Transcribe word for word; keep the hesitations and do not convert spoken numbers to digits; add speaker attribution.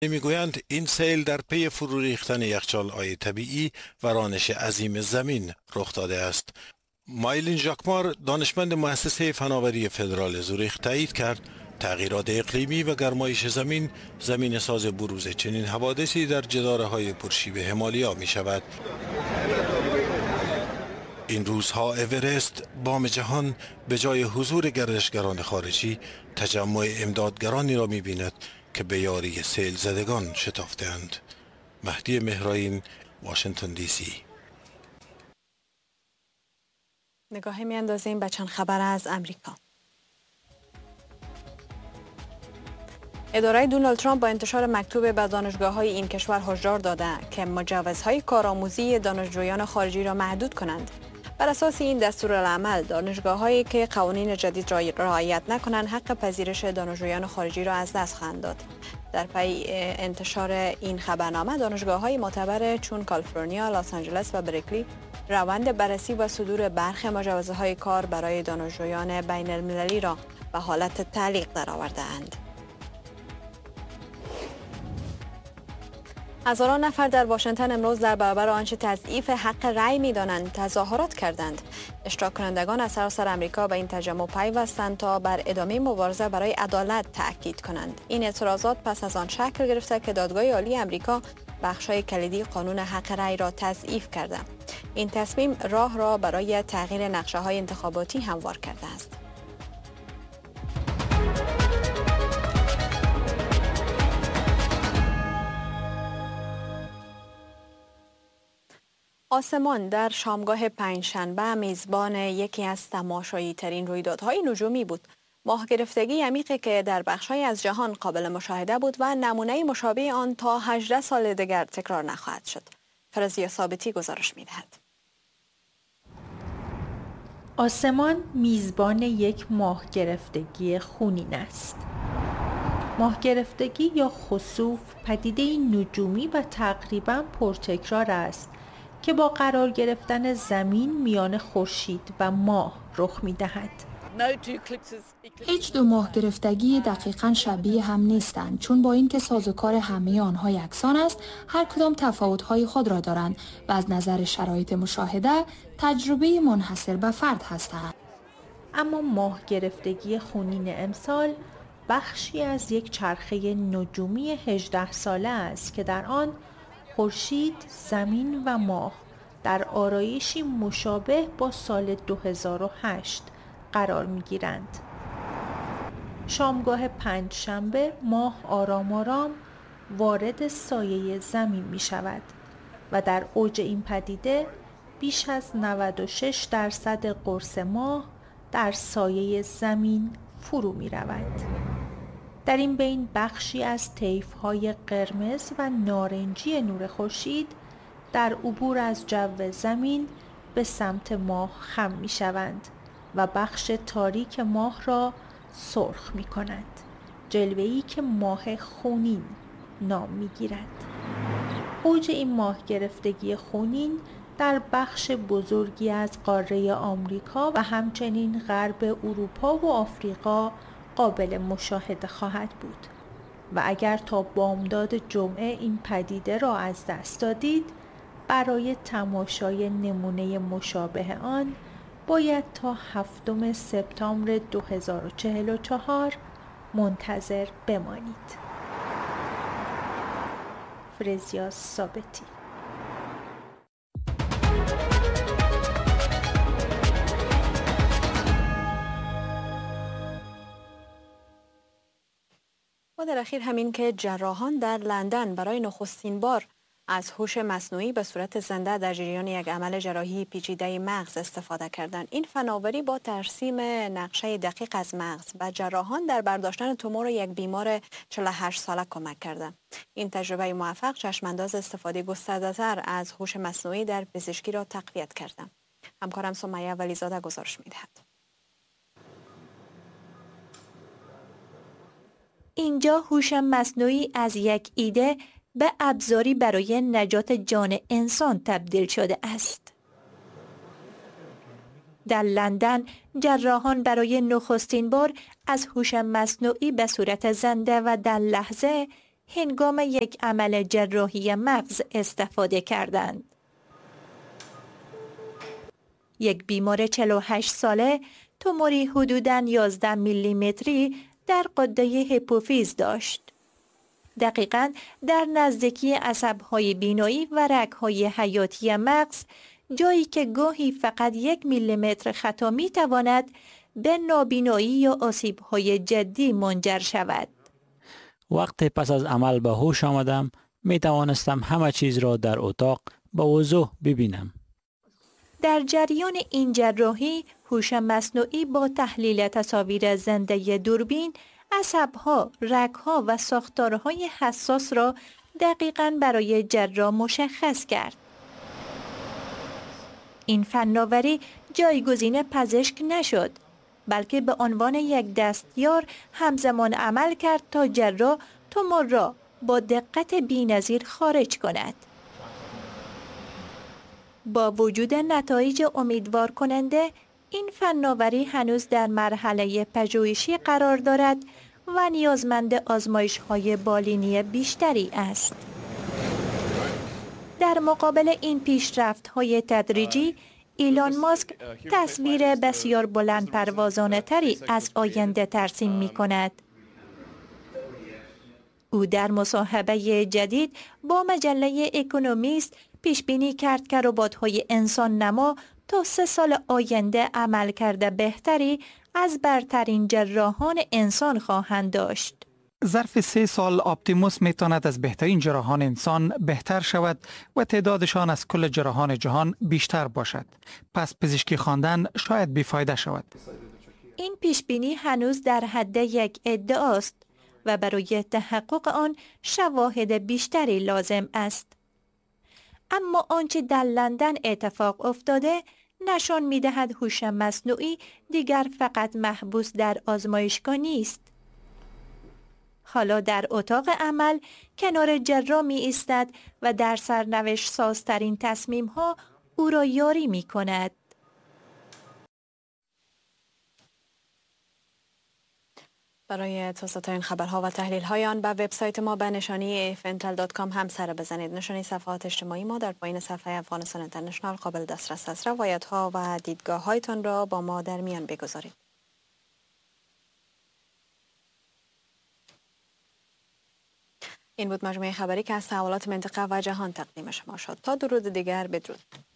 Speaker 1: میگویند این سیل در پی فرو ریختن یخچال‌های طبیعی و رانش عظیم زمین رخ داده است. مایلین ژاکمار، دانشمند مؤسسه فناوری فدرال زوریخ، تایید کرد تغییرات اقلیمی و گرمایش زمین زمین ساز بروز چنین حوادثی در جداره‌های پرشیب همالیا می شود. این روزها اورست، بام جهان، به جای حضور گردشگران خارجی تجمع امدادگرانی را می بیند که به یاری سیل زدگان شتافتند. مهدی مهرائین، واشنگتن دی سی.
Speaker 2: نگاهی می اندازیم به چند خبر از امریکا. اداره دونالد ترامپ با انتشار مکتوب به دانشگاه‌های این کشور هشدار داده که مجوزهای کارآموزی دانشجویان خارجی را محدود کنند. بر اساس این دستورالعمل، دانشگاه‌هایی که قوانین جدید را رعایت نکنند حق پذیرش دانشجویان خارجی را از دست خواهند داد. در پی انتشار این خبرنامه، دانشگاه‌های معتبر چون کالیفرنیا، لس آنجلس و برکلی روند بررسی و صدور برخی مجوزهای کار برای دانشجویان بین المللی را به حالت تعلیق درآورده‌اند. هزاران نفر در واشنگتن امروز در برابر آنچه تضعیف حق رأی می‌دانند تظاهرات کردند. اشتراک کنندگان از سراسر آمریکا به این تجمع پیوستند تا بر ادامه مبارزه برای عدالت تأکید کنند. این اعتراضات پس از آن شکل گرفته که دادگاه عالی آمریکا بخش‌های کلیدی قانون حق رأی را تضعیف کرده. این تصمیم راه را برای تغییر نقشه‌های انتخاباتی هموار کرده است. آسمان در شامگاه پنجشنبه میزبان یکی از تماشایی ترین رویدادهای نجومی بود. ماه گرفتگی عمیقی که در بخش‌های از جهان قابل مشاهده بود و نمونه مشابه آن تا هجده سال دیگر تکرار نخواهد شد. فرزیا ثابتی گزارش می‌دهد.
Speaker 3: آسمان میزبان یک ماه گرفتگی خونین است. ماه گرفتگی یا خسوف پدیده نجومی و تقریباً پرتکرار است که با قرار گرفتن زمین میان خورشید و ماه رخ می‌دهد.
Speaker 4: هیچ دو ماه گرفتگی دقیقاً شبیه هم نیستند، چون با اینکه سازوکار همه آنها یکسان است، هر کدام تفاوت‌های خود را دارند و از نظر شرایط مشاهده تجربه منحصر به فرد هستند.
Speaker 3: اما ماه گرفتگی خونین امسال بخشی از یک چرخه نجومی هجده ساله است که در آن خورشید، زمین و ماه در آرایشی مشابه با سال دو هزار و هشت قرار می‌گیرند. شامگاه پنجشنبه ماه آرام آرام وارد سایه زمین می‌شود و در اوج این پدیده بیش از نود و شش درصد قرص ماه در سایه زمین فرو می‌رود. در این بین بخشی از طیف‌های قرمز و نارنجی نور خورشید در عبور از جو زمین به سمت ماه خم می‌شوند و بخش تاریک ماه را سرخ می‌کنند، جلوه‌ای که ماه خونین نام می‌گیرد. اوج این ماه گرفتگی خونین در بخش بزرگی از قاره آمریکا و همچنین غرب اروپا و آفریقا قابل مشاهده خواهد بود و اگر تا بامداد جمعه این پدیده را از دست دادید، برای تماشای نمونه مشابه آن باید تا هفتم سپتامبر دو هزار و چهل و چهار منتظر بمانید. فرزیا ثابتی.
Speaker 2: و در اخیر همین که جراحان در لندن برای نخستین بار از هوش مصنوعی به صورت زنده در جریان یک عمل جراحی پیچیده مغز استفاده کردند. این فناوری با ترسیم نقشه دقیق از مغز و جراحان در برداشتن تومور یک بیمار چهل و هشت ساله کمک کرده. این تجربه موفق چشمانداز استفاده گسترده‌تر از هوش مصنوعی در پزشکی را تقویت کرده. همکارم سمیه ولیزاده گزارش می‌دهد.
Speaker 5: اینجا هوش مصنوعی از یک ایده به ابزاری برای نجات جان انسان تبدیل شده است. در لندن جراحان برای نخستین بار از هوش مصنوعی به صورت زنده و در لحظه هنگام یک عمل جراحی مغز استفاده کردند. یک بیمار چهل و هشت ساله توموری حدوداً یازده میلیمتری در غده هیپوفیز داشت. دقیقاً در نزدیکی عصب‌های بینایی و رگ‌های حیاتی مغز، جایی که گاهی فقط یک میلیمتر خطا می‌تواند به نابینایی یا آسیب‌های جدی منجر شود.
Speaker 6: وقتی پس از عمل به هوش آمدم، می توانستم همه چیز را در اتاق با وضوح ببینم.
Speaker 5: در جریان این جراحی، هوش مصنوعی با تحلیل تصاویر زنده دوربین، عصب‌ها، رگ‌ها و ساختارهای حساس را دقیقاً برای جراح مشخص کرد. این فناوری جایگزین پزشک نشد، بلکه به عنوان یک دستیار همزمان عمل کرد تا جراح تومور را با دقت بی‌نظیر خارج کند. با وجود نتایج امیدوار کننده، این فناوری هنوز در مرحله پژوهشی قرار دارد و نیازمند آزمایش‌های بالینی بیشتری است. در مقابل این پیشرفت‌های تدریجی، ایلان ماسک تصویر بسیار بلند پروازانه تری از آینده ترسیم می کند. او در مصاحبه جدید با مجله اکونومیست پیش بینی کرد که ربات‌های انسان نما تا سه سال آینده عملکرد بهتری از برترین جراحان انسان خواهند داشت.
Speaker 7: ظرف سه سال اپتیموس میتواند از بهترین جراحان انسان بهتر شود و تعدادشان از کل جراحان جهان بیشتر باشد. پس پزشکی خواندن شاید بیفایده شود.
Speaker 5: این پیش بینی هنوز در حد یک ادعاست و برای تحقق آن شواهد بیشتری لازم است. اما آنچه در لندن اتفاق افتاده نشان می‌دهد هوش مصنوعی دیگر فقط محبوس در آزمایشگاه نیست. حالا در اتاق عمل کنار جراح می ایستد و در سرنوشت سازترین تصمیم ها او را یاری می کند.
Speaker 2: برای تازه‌ترین خبرها و تحلیل‌های آن به وبسایت ما به نشانی اف ان تل دات کام هم سر بزنید. نشانی صفحات اجتماعی ما در پایین صفحه افغانستان اینترنشنال قابل دسترس است. روایت‌ها و دیدگاه‌هایتان را با ما در میان بگذارید. این بود مجموعه خبری که از تحولات منطقه و جهان تقدیم شما شد. تا درود دیگر، بدرود.